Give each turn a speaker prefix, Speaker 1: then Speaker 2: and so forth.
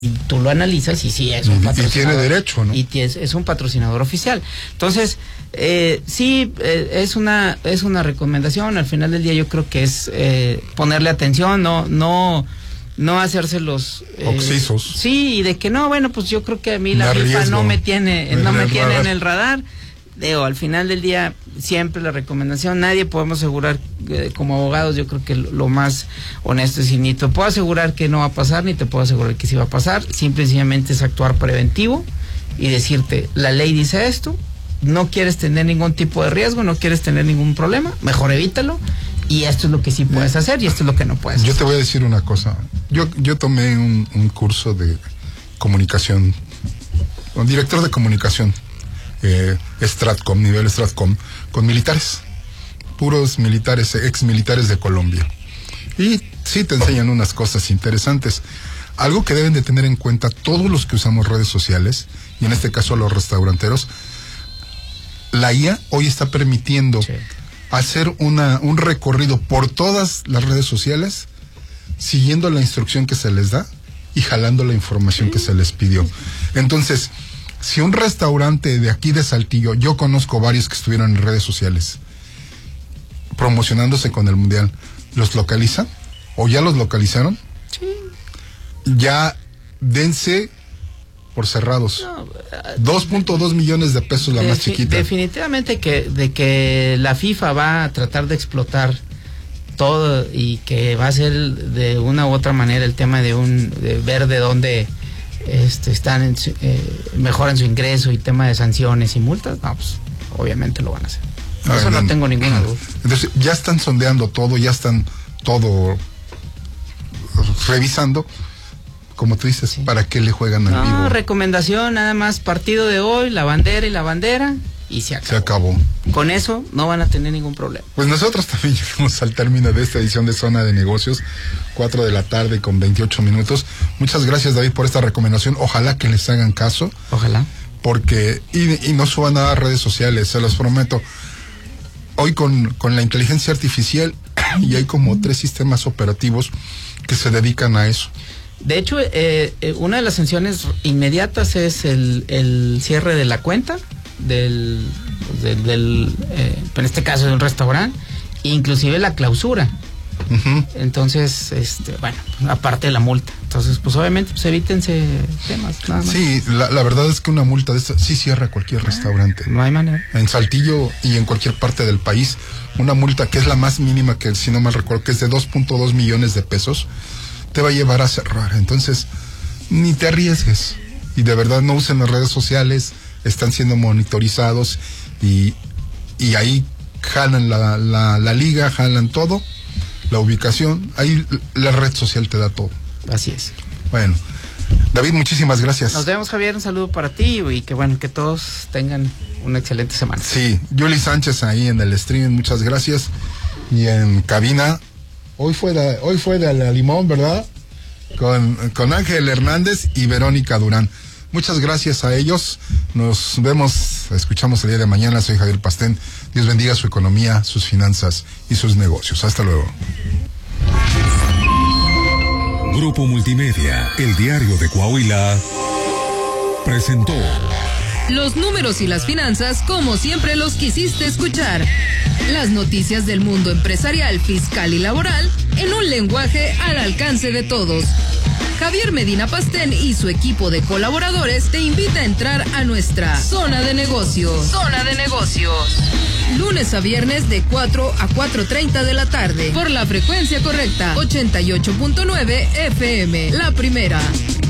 Speaker 1: Y tú lo analizas y sí es un patrocinador.
Speaker 2: Y tiene derecho, ¿no?
Speaker 1: Y es un patrocinador oficial. Entonces, sí, es una recomendación. Al final del día yo creo que es ponerle atención, no hacerse los
Speaker 2: oxisos.
Speaker 1: Sí, y de que no, bueno, pues yo creo que a mí la FIFA no me tiene en el radar. Digo, al final del día, siempre la recomendación, nadie podemos asegurar, como abogados, yo creo que lo más honesto es, ni te puedo asegurar que no va a pasar, ni te puedo asegurar que sí va a pasar, simple y sencillamente es actuar preventivo y decirte, la ley dice esto, no quieres tener ningún tipo de riesgo, no quieres tener ningún problema, mejor evítalo, y esto es lo que sí puedes hacer y esto es lo que no puedes hacer.
Speaker 2: Yo te voy a decir una cosa, yo tomé un curso de comunicación, un director de comunicación, Stratcom, nivel Stratcom, con militares, puros militares, ex militares de Colombia. Y sí te enseñan unas cosas interesantes. Algo que deben de tener en cuenta todos los que usamos redes sociales, y en este caso los restauranteros, la IA hoy está permitiendo hacer un recorrido por todas las redes sociales, siguiendo la instrucción que se les da y jalando la información que se les pidió. Entonces, si un restaurante de aquí de Saltillo, yo conozco varios que estuvieron en redes sociales promocionándose con el Mundial, ¿los localizan? ¿O ya los localizaron?
Speaker 1: Sí.
Speaker 2: Ya dense por cerrados. 2.2 millones de pesos la más chiquita.
Speaker 1: Definitivamente de que la FIFA va a tratar de explotar todo y que va a ser de una u otra manera el tema de ver de dónde están mejoran su ingreso y tema de sanciones y multas, no, pues obviamente lo van a hacer. Eso no tengo ninguna duda.
Speaker 2: Entonces ya están sondeando todo, ya están todo revisando, como tú dices, sí. ¿Para qué le juegan al vivo?
Speaker 1: Recomendación, nada más, partido de hoy, la bandera y se acabó. Con eso no van a tener ningún problema.
Speaker 2: Pues nosotros también llegamos al término de esta edición de Zona de Negocios, 4 de la tarde con 28 minutos. Muchas gracias, David, por esta recomendación. Ojalá que les hagan caso.
Speaker 1: Ojalá.
Speaker 2: Porque, y no suban a redes sociales, se los prometo. Hoy con la inteligencia artificial y hay como 3 sistemas operativos que se dedican a eso.
Speaker 1: De hecho, una de las sanciones inmediatas es el cierre de la cuenta en este caso de un restaurante, inclusive la clausura. Uh-huh. Entonces, bueno, aparte de la multa. Entonces, pues obviamente, pues evítense temas, nada más.
Speaker 2: Sí, la verdad es que una multa de esta sí cierra cualquier restaurante.
Speaker 1: No hay manera.
Speaker 2: En Saltillo y en cualquier parte del país, una multa que es la más mínima, que si no mal recuerdo, que es de 2.2 millones de pesos, te va a llevar a cerrar. Entonces, ni te arriesgues. Y de verdad no usen las redes sociales, están siendo monitorizados y ahí jalan la liga, jalan todo, la ubicación, ahí la red social te da todo.
Speaker 1: Así es.
Speaker 2: Bueno, David, muchísimas gracias.
Speaker 1: Nos vemos, Javier, un saludo para ti y que bueno, que todos tengan una excelente semana.
Speaker 2: Sí, Yuli Sánchez ahí en el stream, muchas gracias. Y en cabina, hoy fue de la Limón, ¿verdad? Con Ángel Hernández y Verónica Durán. Muchas gracias a ellos. Nos vemos, escuchamos el día de mañana. Soy Javier Pastén. Dios bendiga su economía, sus finanzas y sus negocios. Hasta luego.
Speaker 3: Grupo Multimedia, el diario de Coahuila, presentó
Speaker 4: los números y las finanzas como siempre los quisiste escuchar. Las noticias del mundo empresarial, fiscal y laboral en un lenguaje al alcance de todos. Javier Medina Pastén y su equipo de colaboradores te invita a entrar a nuestra Zona de Negocios. Zona de Negocios. Lunes a viernes de 4 a 4:30 de la tarde. Por la frecuencia correcta, 88.9 FM. La primera.